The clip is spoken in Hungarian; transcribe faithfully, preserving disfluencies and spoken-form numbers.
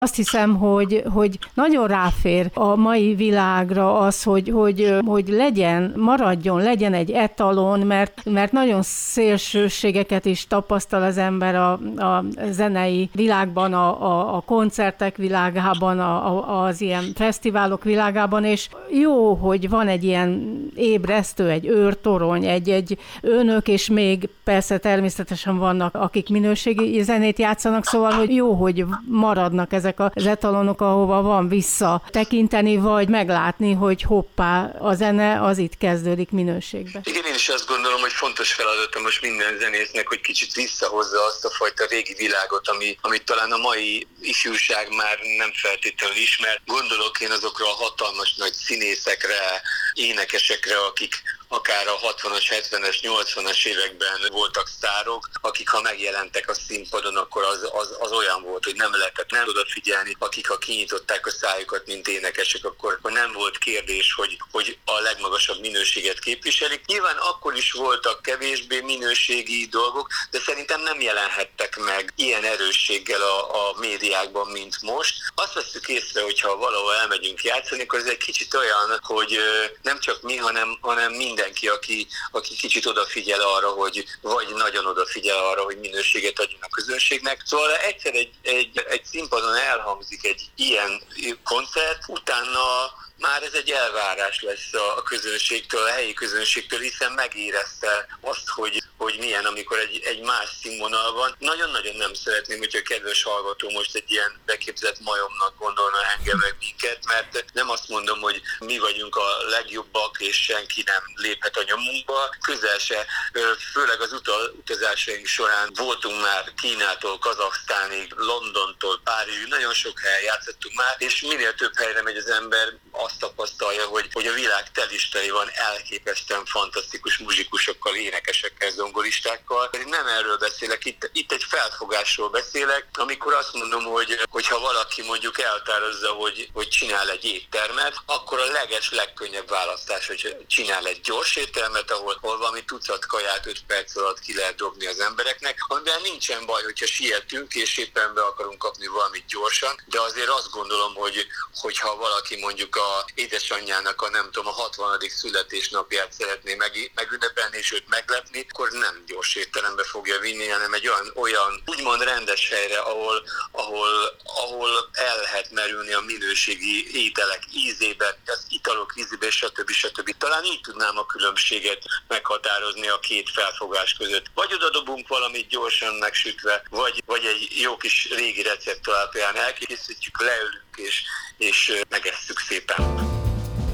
Azt hiszem, hogy, hogy nagyon ráfér a mai világra az, hogy, hogy, hogy legyen, maradjon, legyen egy etalon, mert, mert nagyon szélsőségeket is tapasztal az ember a, a zenei világban, a, a, a koncertek világában, a, a, az ilyen fesztiválok világában, és jó, hogy van egy ilyen ébresztő, egy őrtorony, egy, egy önök, és még persze természetesen vannak, akik minőségi zenét játszanak, szóval, hogy jó, hogy maradnak ezek az etalonok, ahova van vissza tekinteni, vagy meglátni, hogy hoppá, a zene az itt kezdődik minőségbe. Igen, én is azt gondolom, hogy fontos feladata most minden zenésznek, hogy kicsit visszahozza azt a fajta régi világot, ami, amit talán a mai ifjúság már nem feltétlenül ismer. Gondolok én azokra a hatalmas nagy színészekre, énekesekre, akik akár a hatvanas, hetvenes, nyolcvanas években voltak sztárok, akik ha megjelentek a színpadon, akkor az, az, az olyan volt, hogy nem lehetett nem odafigyelni, akik ha kinyitották a szájukat, mint énekesek, akkor nem volt kérdés, hogy, hogy a legmagasabb minőséget képviselik. Nyilván akkor is voltak kevésbé minőségi dolgok, de szerintem nem jelenhettek meg ilyen erősséggel a, a médiákban, mint most. Azt veszük észre, hogyha valahol elmegyünk játszani, akkor ez egy kicsit olyan, hogy nem csak mi, hanem, hanem minden mindenki, aki, aki kicsit odafigyel arra, hogy vagy nagyon odafigyel arra, hogy minőséget adjon a közönségnek. Szóval egyszer egy, egy, egy színpadon elhangzik egy ilyen koncert, utána már ez egy elvárás lesz a közönségtől, a helyi közönségtől, hiszen megérezte azt, hogy, hogy milyen, amikor egy, egy más színvonal van. Nagyon-nagyon nem szeretném, hogyha a kedves hallgató most egy ilyen beképzett majomnak gondolna engem meg minket, mert nem azt mondom, hogy mi vagyunk a legjobbak, és senki nem léphet a nyomunkba. Közel se, főleg az utal, utazásaink során voltunk már Kínától, Kazahsztánig, Londontól, Párizsig, nagyon sok helyen játszottunk már, és minél több helyre megy az ember, azt tapasztalja, hogy, hogy a világ telistei van elképesztően fantasztikus muzsikusokkal, énekesekkel, zongoristákkal. Én nem erről beszélek, itt, itt egy felfogásról beszélek, amikor azt mondom, hogy, hogy ha valaki mondjuk elhatározza, hogy, hogy csinál egy éttermet, akkor a leges, legkönnyebb választás, hogy csinál egy gyors éttermet, ahol, ahol valami tucat kaját öt perc alatt ki lehet dobni az embereknek, amiben nincsen baj, hogyha sietünk, és éppen be akarunk kapni valamit gyorsan, de azért azt gondolom, hogy hogyha valaki mondjuk a édesanyjának a nem tudom, a hatvanadik születésnapját szeretné meg, megünnepelni és őt meglepni, akkor nem gyors étterembe fogja vinni, hanem egy olyan, olyan úgymond rendes helyre, ahol, ahol, ahol el lehet merülni a minőségi ételek ízébe, az italok ízébe, stb. stb. Talán így tudnám a különbséget meghatározni a két felfogás között. Vagy oda dobunk valamit gyorsan megsütve, vagy, vagy egy jó kis régi recept alapján elkészítjük, leülünk és, és megesszük szépen.